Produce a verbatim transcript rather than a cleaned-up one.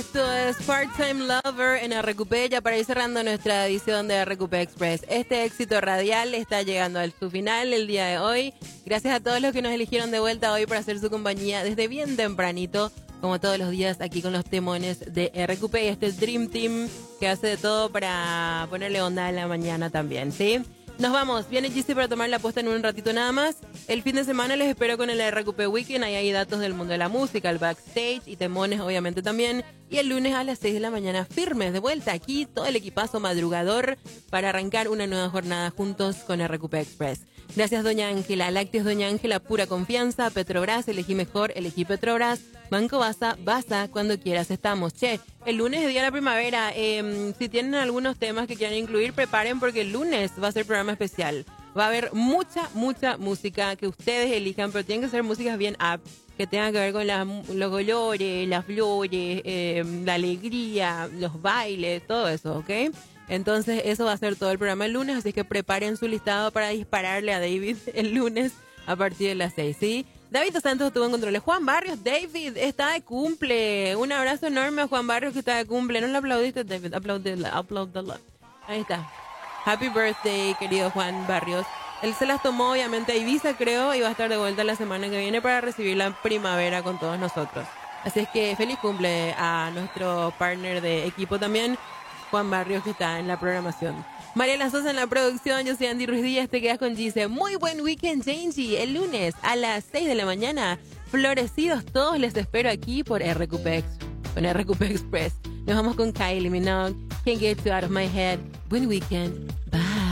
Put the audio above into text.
Esto es Part-Time Lover en R Q P, ya para ir cerrando nuestra edición de R Q P Express. Este éxito radial está llegando a su final el día de hoy. Gracias a todos los que nos eligieron de vuelta hoy para hacer su compañía desde bien tempranito, como todos los días aquí con los temones de R Q P y este Dream Team que hace de todo para ponerle onda en la mañana también, ¿sí? Nos vamos, viene Gizzy para tomar la posta en un ratito nada más. El fin de semana les espero con el R Q P Weekend, ahí hay datos del mundo de la música, el backstage y temones obviamente también. Y el lunes a las seis de la mañana firmes de vuelta aquí, todo el equipazo madrugador para arrancar una nueva jornada juntos con R Q P Express. Gracias Doña Ángela, Lácteos Doña Ángela, pura confianza, Petrobras, elegí mejor, elegí Petrobras, Banco Baza, Baza, cuando quieras estamos. Che, el lunes es día de la primavera, eh, si tienen algunos temas que quieran incluir, preparen porque el lunes va a ser programa especial. Va a haber mucha, mucha música que ustedes elijan, pero tienen que ser músicas bien up, que tengan que ver con la, los colores, las flores, eh, la alegría, los bailes, todo eso, ¿ok? Entonces eso va a ser todo el programa el lunes, así que preparen su listado para dispararle a David el lunes a partir de las seis, ¿sí? David Santos estuvo en controles. Juan Barrios, David, está de cumple. Un abrazo enorme a Juan Barrios que está de cumple. ¿No le aplaudiste, David? Aplaudela, aplaudela. Ahí está. Happy birthday, querido Juan Barrios. Él se las tomó, obviamente, a Ibiza, creo, y va a estar de vuelta la semana que viene para recibir la primavera con todos nosotros. Así es que feliz cumple a nuestro partner de equipo también, Juan Barrios, que está en la programación. Mariela Sosa en la producción, yo soy Andy Ruiz Díaz, te quedas con Gise. Muy buen weekend, Changey. El lunes a las seis de la mañana, florecidos todos, les espero aquí por R Q P, con R Q P Express. Nos vamos con Kylie Minogue, Can't Get You Out of My Head. Buen weekend, bye.